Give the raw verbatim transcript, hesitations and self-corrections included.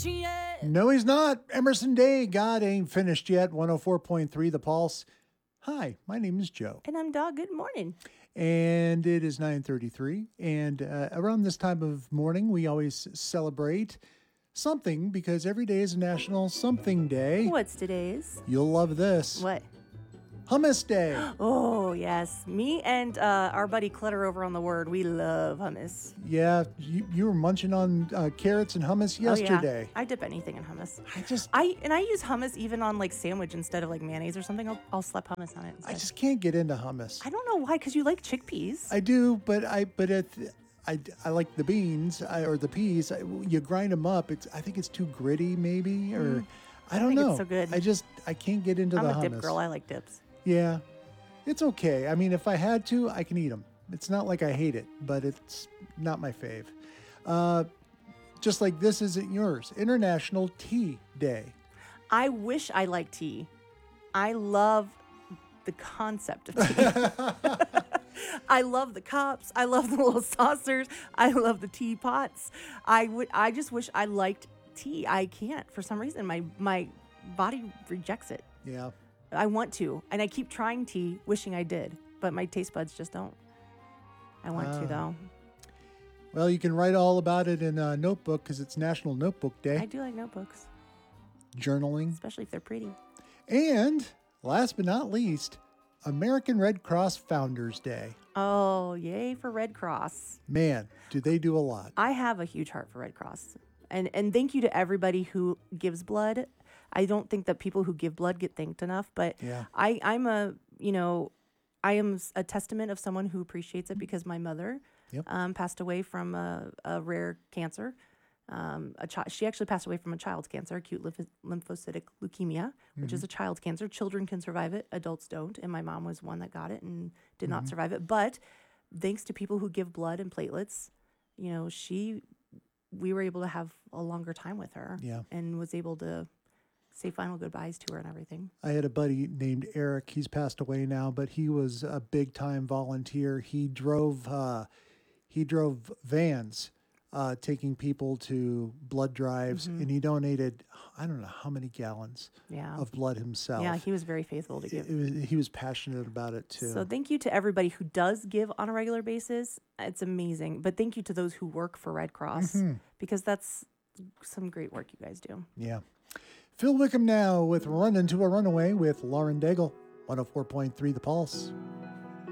finished yet. No, he's not. Emerson Day, God ain't finished yet. one oh four point three The Pulse. Hi, my name is Joe. And I'm Dog. Good morning. And it is nine thirty-three. And uh, around this time of morning, we always celebrate something because every day is a National Something Day. What's today's? You'll love this. What? Hummus Day. Oh, yes. Me and uh, our buddy Clutter over on The Word, we love hummus. Yeah, you, you were munching on uh, carrots and hummus yesterday. Oh, yeah. I dip anything in hummus. I just I And I use hummus even on like sandwich instead of like mayonnaise or something. I'll, I'll slap hummus on it instead. I just can't get into hummus. I don't know why, because you like chickpeas. I do, but I but it, I, I like the beans I, or the peas. I, you grind them up. It's I think it's too gritty, maybe, or Mm, I don't think know. it's so good. I just I can't get into I'm the a hummus. dip girl. I like dips. Yeah, it's okay. I mean, if I had to, I can eat them. It's not like I hate it, but it's not my fave. Uh, just like this isn't yours. International Tea Day. I wish I liked tea. I love the concept of tea. I love the cups. I love the little saucers. I love the teapots. I would. I just wish I liked tea. I can't for some reason. My my body rejects it. Yeah. I want to, and I keep trying tea, wishing I did, but my taste buds just don't. I want Ah. to though. Well, you can write all about it in a notebook because it's National Notebook Day. I do like notebooks, Journaling. especially if they're pretty. And last but not least, American Red Cross Founders Day. Oh, yay for Red Cross. Man, do they do a lot. I have a huge heart for Red Cross. And and thank you to everybody who gives blood. I don't think that people who give blood get thanked enough, but Yeah. I, I'm a, you know, I am a testament of someone who appreciates it because my mother Yep. um, passed away from a, a rare cancer. Um, a chi- she actually passed away from a child's cancer, acute lymph- lymphocytic leukemia, which is a child's cancer. Children can survive it, adults don't. And my mom was one that got it and did not survive it. But thanks to people who give blood and platelets, you know, she, we were able to have a longer time with her Yeah. and was able to say final goodbyes to her and everything. I had a buddy named Eric. He's passed away now, but he was a big time volunteer. He drove uh, he drove vans uh, taking people to blood drives, and he donated I don't know how many gallons Yeah. of blood himself. Yeah, he was very faithful to It- give. it was, he was passionate about it too. So thank you to everybody who does give on a regular basis. It's amazing. But thank you to those who work for Red Cross because that's some great work you guys do. Yeah. Phil Wickham now with Run Into a Runaway with Lauren Daigle. one oh four point three The Pulse.